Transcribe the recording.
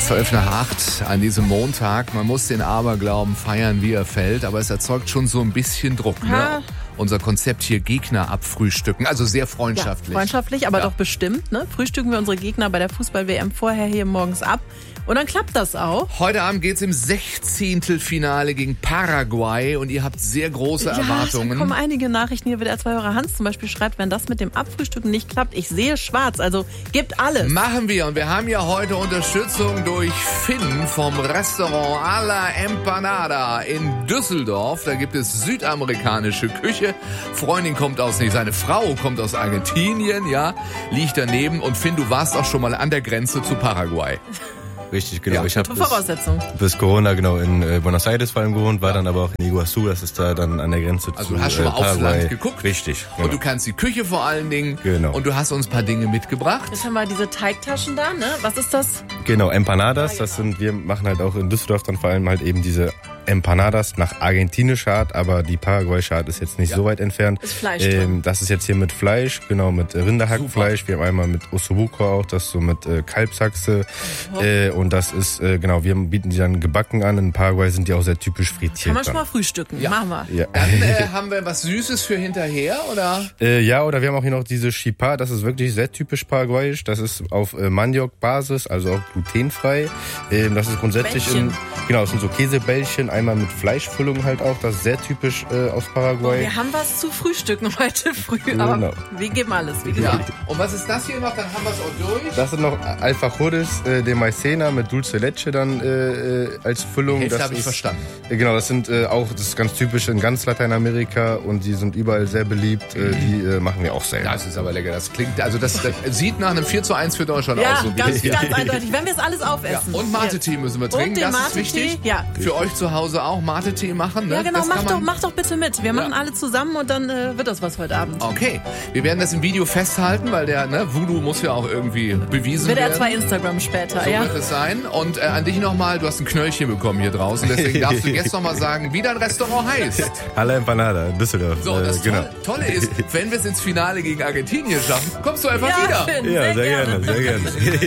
12:08 an diesem Montag. Man muss den Aberglauben feiern, wie er fällt, aber es erzeugt schon so ein bisschen Druck. Ne? Unser Konzept hier, Gegner abfrühstücken, also sehr freundschaftlich. Ja, freundschaftlich, aber doch bestimmt. Ne? Frühstücken wir unsere Gegner bei der Fußball-WM vorher hier morgens ab. Und dann klappt das auch. Heute Abend geht's im 16. Finale gegen Paraguay und ihr habt sehr große Erwartungen. Da kommen einige Nachrichten hier. Der R2-Hörer Hans zum Beispiel schreibt, wenn das mit dem Abfrühstücken nicht klappt, ich sehe schwarz. Also gebt alles. Machen wir. Und wir haben ja heute Unterstützung durch Finn vom Restaurant A la Empanada in Düsseldorf. Da gibt es südamerikanische Küche. Freundin kommt seine Frau kommt aus Argentinien, ja, liegt daneben. Und Finn, du warst auch schon mal an der Grenze zu Paraguay. Richtig, genau. Ja, ich habe Voraussetzung. bis Corona in Buenos Aires vor allem gewohnt, war dann aber auch in Iguazu, das ist da dann an der Grenze Also zu du hast schon mal aufs Paraguay. Land geguckt. Richtig, genau. Und du kannst die Küche vor allen Dingen. Genau. Und du hast uns ein paar Dinge mitgebracht. Jetzt haben wir diese Teigtaschen da, ne? Was ist das? Genau, Empanadas, wir machen halt auch in Düsseldorf dann vor allem halt eben diese Empanadas nach argentinischer Art, aber die paraguayische Art ist jetzt nicht so weit entfernt. Ist Fleisch drin. Das ist jetzt hier mit Fleisch, genau, mit Rinderhackfleisch. Wir haben einmal mit Ossobuco auch, das so mit Kalbsachse. Und das ist, genau, wir bieten die dann gebacken an. In Paraguay sind die auch sehr typisch frittiert. Kann man schon mal frühstücken. Ja. Machen wir. Ja. Dann haben wir was Süßes für hinterher, oder? Ja, oder wir haben auch hier noch diese Chipá, das ist wirklich sehr typisch paraguayisch. Das ist auf Maniok-Basis, also auch glutenfrei. Das ist grundsätzlich es sind so Käsebällchen, einmal mit Fleischfüllung halt auch. Das ist sehr typisch aus Paraguay. Wir haben was zu frühstücken heute früh, Genau. aber wir geben alles, wie gesagt. Ja. Und was ist das hier noch? Dann haben wir es auch durch. Das sind noch Alfajores de Maicena mit Dulce Leche dann als Füllung. Hälfte Das habe ich verstanden. Genau, das ist ganz typisch in ganz Lateinamerika und die sind überall sehr beliebt. Die machen wir auch selber. Das ist aber lecker. Das klingt, also das sieht nach einem 4:1 für Deutschland Ja, aus. So ganz wie- eindeutig. Wenn wir es alles Ja. aufessen. Und Mate-Tee müssen wir Und trinken. den Das ist Mate-Tee, wichtig. ja. Für euch zu Hause auch Mate-Tee machen. Ne? Ja, genau, Das kann mach doch bitte mit. Wir machen alle zusammen und dann wird das was heute Abend. Okay, wir werden das im Video festhalten, weil der Voodoo muss ja auch irgendwie bewiesen Wird werden. R2 Instagram später, So ja. wird es sein. Und an dich nochmal, du hast ein Knöllchen bekommen hier draußen. Deswegen darfst du jetzt nochmal sagen, wie dein Restaurant heißt. Alla Empanada in Düsseldorf. So, das genau. Tolle ist, wenn wir es ins Finale gegen Argentinien schaffen, kommst du einfach Ja, wieder. Finn, Ja, sehr gerne. sehr gerne.